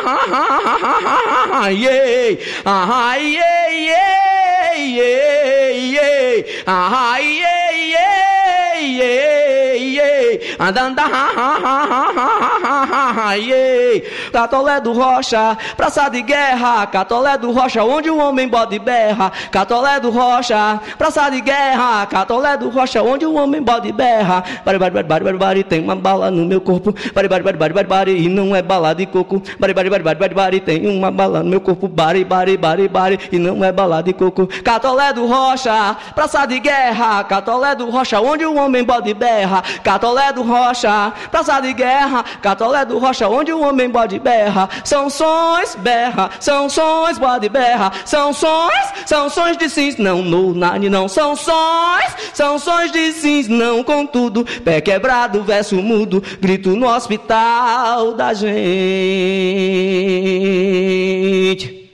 yeah, ah, yeah, yeah, yeah, yeah, ah, yeah, yeah, yeah, yeah, andanda, yeah. Catolé do Rocha, praça de guerra, Catolé do Rocha, onde o homem bode berra. Catolé do Rocha, praça de guerra, Catolé do Rocha, onde o homem bode berra. Bari, bari, bari, bari, bari, tem uma bala no meu corpo. Bari, bari, bari, bari, bari, bari, e não é bala de coco. Bari, bari, bari, bari, bari, bari, tem uma bala no meu corpo. Bari, bari, bari, bari, e não é bala de coco. Catolé do Rocha, praça de guerra, Catolé do Rocha, onde o homem bode berra. Catolé do Rocha, praça de guerra, Catolé do Rocha, onde o homem bode berra. São sons, berra, são sons, bode berra. São sons de sims, não no nani, não. São sons de sims, não contudo. Pé quebrado, verso mudo, grito no hospital da gente.